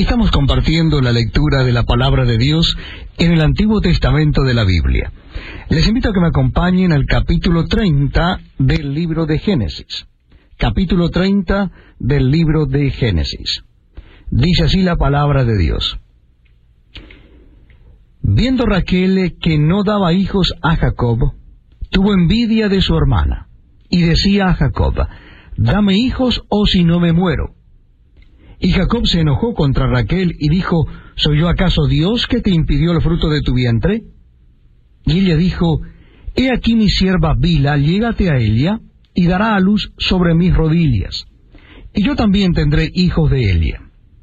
Estamos compartiendo la lectura de la Palabra de Dios en el Antiguo Testamento de la Biblia. Les invito a que me acompañen al capítulo 30 del libro de Génesis. Capítulo 30 del libro de Génesis. Dice así la Palabra de Dios. Viendo Raquel que no daba hijos a Jacob, tuvo envidia de su hermana, y decía a Jacob: dame hijos o si no me muero. Y Jacob se enojó contra Raquel y dijo: ¿soy yo acaso Dios que te impidió el fruto de tu vientre? Y ella dijo: he aquí mi sierva Bilha, llégate a ella, y dará a luz sobre mis rodillas, y yo también tendré hijos de ella.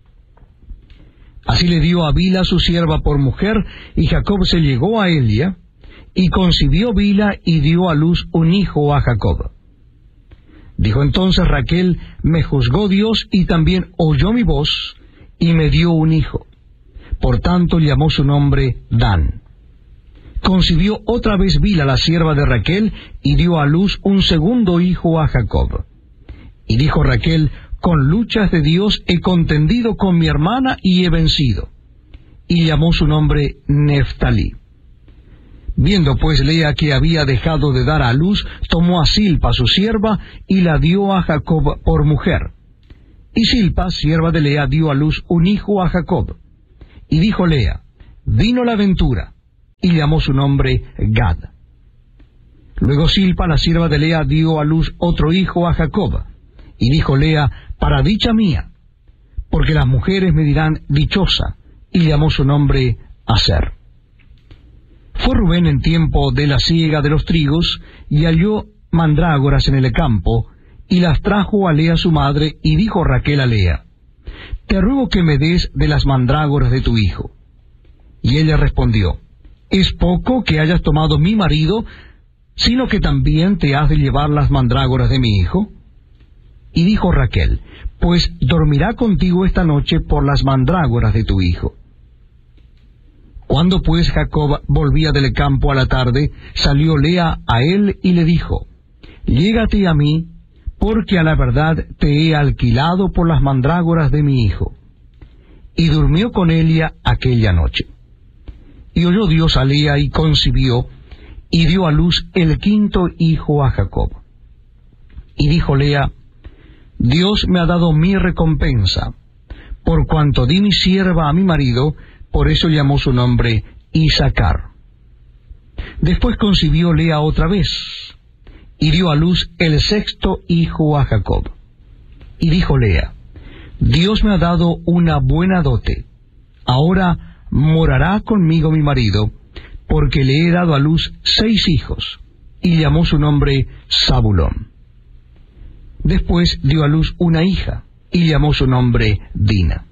Así le dio a Bilha su sierva por mujer, y Jacob se llegó a ella, y concibió Bilha y dio a luz un hijo a Jacob. Dijo entonces Raquel: me juzgó Dios y también oyó mi voz, y me dio un hijo. Por tanto llamó su nombre Dan. Concibió otra vez Bilha, la sierva de Raquel, y dio a luz un segundo hijo a Jacob. Y dijo Raquel: con luchas de Dios he contendido con mi hermana y he vencido. Y llamó su nombre Neftalí. Viendo pues Lea que había dejado de dar a luz, tomó a Zilpa su sierva y la dio a Jacob por mujer. Y Zilpa, sierva de Lea, dio a luz un hijo a Jacob. Y dijo Lea: vino la ventura, y llamó su nombre Gad. Luego Zilpa, la sierva de Lea, dio a luz otro hijo a Jacob. Y dijo Lea: para dicha mía, porque las mujeres me dirán dichosa, y llamó su nombre Aser. Fue Rubén en tiempo de la siega de los trigos, y halló mandrágoras en el campo, y las trajo a Lea su madre, y dijo Raquel a Lea: te ruego que me des de las mandrágoras de tu hijo. Y ella respondió: es poco que hayas tomado mi marido, sino que también te has de llevar las mandrágoras de mi hijo. Y dijo Raquel: pues dormirá contigo esta noche por las mandrágoras de tu hijo. Cuando pues Jacob volvía del campo a la tarde, salió Lea a él y le dijo: llégate a mí, porque a la verdad te he alquilado por las mandrágoras de mi hijo. Y durmió con ella aquella noche. Y oyó Dios a Lea y concibió, y dio a luz el quinto hijo a Jacob. Y dijo Lea: Dios me ha dado mi recompensa, por cuanto di mi sierva a mi marido. Por eso llamó su nombre Isacar. Después concibió Lea otra vez, y dio a luz el sexto hijo a Jacob. Y dijo Lea: Dios me ha dado una buena dote. Ahora morará conmigo mi marido, porque le he dado a luz 6 hijos. Y llamó su nombre Zabulón. Después dio a luz una hija, y llamó su nombre Dina.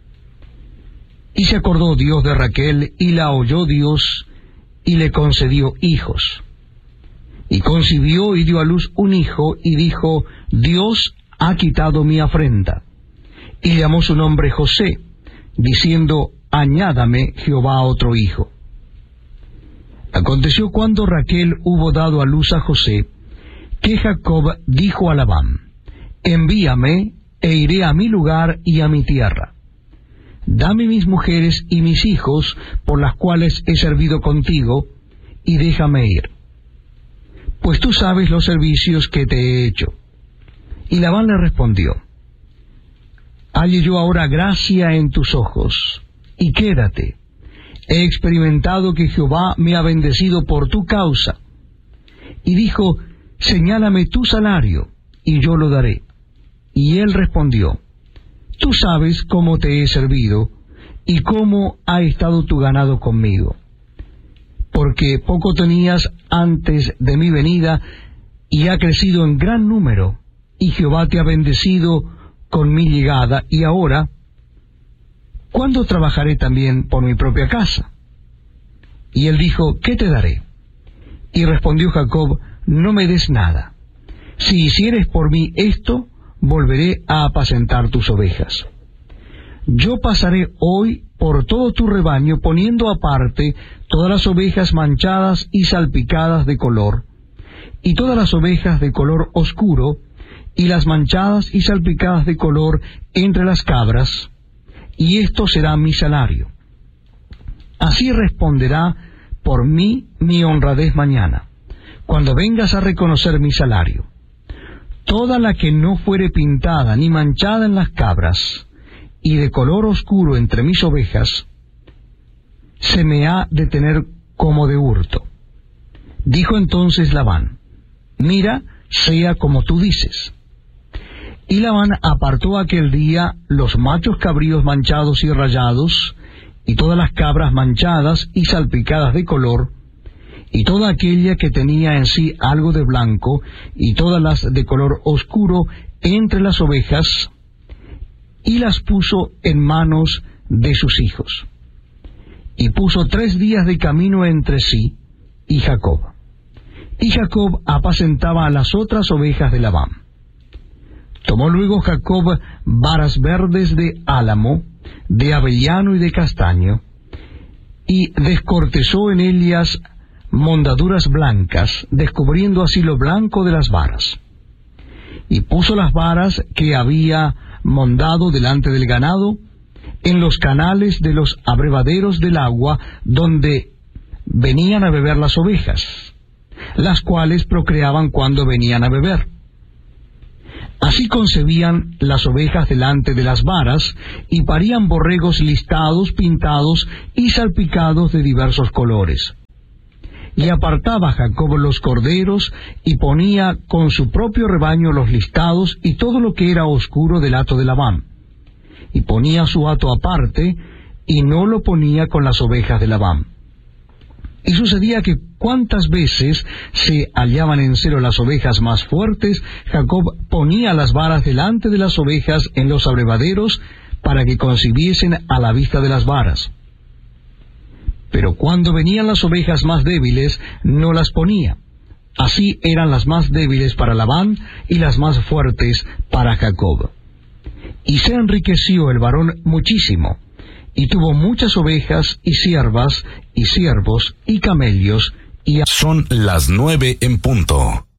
Y se acordó Dios de Raquel, y la oyó Dios, y le concedió hijos. Y concibió y dio a luz un hijo, y dijo: Dios ha quitado mi afrenta. Y llamó su nombre José, diciendo: añádame Jehová otro hijo. Aconteció cuando Raquel hubo dado a luz a José, que Jacob dijo a Labán: envíame, e iré a mi lugar y a mi tierra. Dame mis mujeres y mis hijos, por las cuales he servido contigo, y déjame ir. Pues tú sabes los servicios que te he hecho. Y Labán le respondió: halle yo ahora gracia en tus ojos, y quédate. He experimentado que Jehová me ha bendecido por tu causa. Y dijo: señálame tu salario, y yo lo daré. Y él respondió: tú sabes cómo te he servido, y cómo ha estado tu ganado conmigo. Porque poco tenías antes de mi venida, y ha crecido en gran número, y Jehová te ha bendecido con mi llegada, y ahora, ¿cuándo trabajaré también por mi propia casa? Y él dijo: ¿qué te daré? Y respondió Jacob: no me des nada. Si hicieres por mí esto, volveré a apacentar tus ovejas. Yo pasaré hoy por todo tu rebaño, poniendo aparte todas las ovejas manchadas y salpicadas de color, y todas las ovejas de color oscuro, y las manchadas y salpicadas de color entre las cabras, y esto será mi salario. Así responderá por mí mi honradez mañana, cuando vengas a reconocer mi salario. Toda la que no fuere pintada ni manchada en las cabras, y de color oscuro entre mis ovejas, se me ha de tener como de hurto. Dijo entonces Labán: mira, sea como tú dices. Y Labán apartó aquel día los machos cabríos manchados y rayados, y todas las cabras manchadas y salpicadas de color, y toda aquella que tenía en sí algo de blanco, y todas las de color oscuro entre las ovejas, y las puso en manos de sus hijos. Y puso 3 días de camino entre sí y Jacob. Y Jacob apacentaba a las otras ovejas de Labán. Tomó luego Jacob varas verdes de álamo, de avellano y de castaño, y descortezó en ellas mondaduras blancas, descubriendo así lo blanco de las varas. Y puso las varas que había mondado delante del ganado, en los canales de los abrevaderos del agua, donde venían a beber las ovejas, las cuales procreaban cuando venían a beber. Así concebían las ovejas delante de las varas, y parían borregos listados, pintados y salpicados de diversos colores. Y apartaba Jacob los corderos, y ponía con su propio rebaño los listados, y todo lo que era oscuro del hato de Labán. Y ponía su hato aparte, y no lo ponía con las ovejas de Labán. Y sucedía que cuantas veces se hallaban en celo las ovejas más fuertes, Jacob ponía las varas delante de las ovejas en los abrevaderos, para que concibiesen a la vista de las varas. Pero cuando venían las ovejas más débiles, no las ponía. Así eran las más débiles para Labán, y las más fuertes para Jacob. Y se enriqueció el varón muchísimo, y tuvo muchas ovejas, y siervas, y siervos, y camellos, y... Son las 9 en punto.